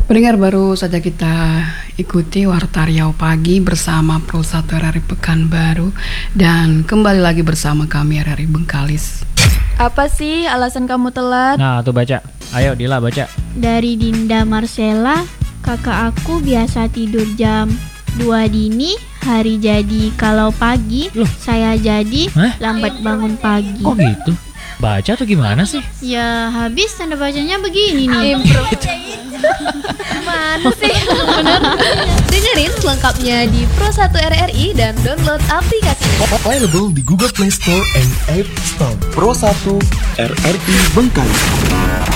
Pendengar, baru saja kita ikuti Warta Riau Pagi bersama Pro 1 RRI Pekanbaru. Dan kembali lagi bersama kami RRI Bengkalis. Apa sih alasan kamu telat? Nah, tuh baca. Ayo Dila baca. Dari Dinda Marcella, kakak aku biasa tidur jam 2 dini, hari jadi kalau pagi. Loh? Saya jadi Hah? lambat bangun pagi. Kok gitu? Baca tuh gimana sih? Ya habis tanda bacanya begini nih. Mana sih? Bener. Dengerin selengkapnya di Pro 1 RRI dan download aplikasinya. Available di Google Play Store and App Store. Pro 1 RRI Bengkalis.